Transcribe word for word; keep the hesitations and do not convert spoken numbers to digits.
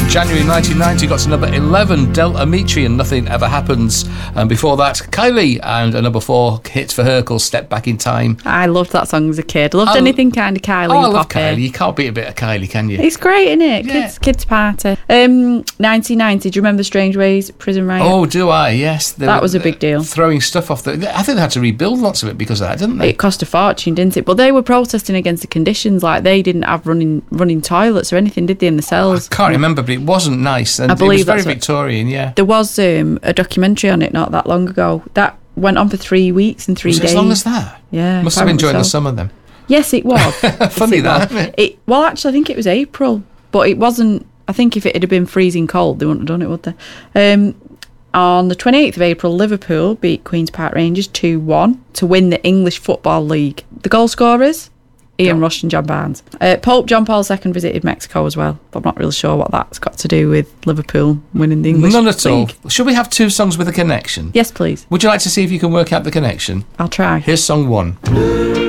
January nineteen ninety, got to number eleven, Del Amitri and Nothing Ever Happens. And before that, Kylie and a number four hit for her called Step Back in Time. I loved that song as a kid. Loved I, anything kind of Kylie. Oh, I and love Poppy. Kylie. You can't beat a bit of Kylie, can you? It's great, isn't it? Yeah. Kids, kids party. Um, nineteen ninety. Do you remember Strange Ways Prison Riot? Oh, do I? Yes. They that were, was a big deal. Throwing stuff off the... I think they had to rebuild lots of it because of that, didn't they? It cost a fortune, didn't it? But they were protesting against the conditions. Like, they didn't have running running toilets or anything, did they, in the cells? I can't remember, but it wasn't nice. And I believe it was very that's what- Victorian, yeah. There was um, a documentary on it not that long ago. That went on for three weeks and three Was it days. as long as that? Yeah. Must have been during apparently the so. summer then. Yes, it was. Funny Yes, it that, was. isn't it? It, well, actually, I think it was April, but it wasn't. I think if it had been freezing cold, they wouldn't have done it, would they? Um, on the twenty-eighth of April, Liverpool beat Queen's Park Rangers two one to win the English Football League. The goal scorers? Ian Go. Rush and John Barnes. Uh, Pope John Paul the Second visited Mexico as well, but I'm not really sure what that's got to do with Liverpool winning the English None at League. all. Should we have two songs with a connection? Yes, please. Would you like to see if you can work out the connection? I'll try. Here's song one.